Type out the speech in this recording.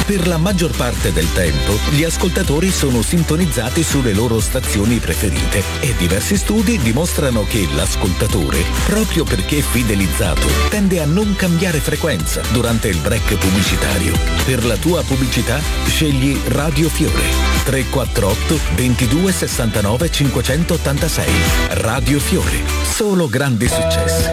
Per la maggior parte del tempo, gli ascoltatori sono sintonizzati sulle loro stazioni preferite e diversi studi dimostrano che l'ascoltatore, proprio perché fidelizzato, tende a non cambiare frequenza durante il break pubblicitario. Per la tua pubblicità, scegli Radio Fiore. 348 22 69 586. Radio Fiore. Solo grandi successi.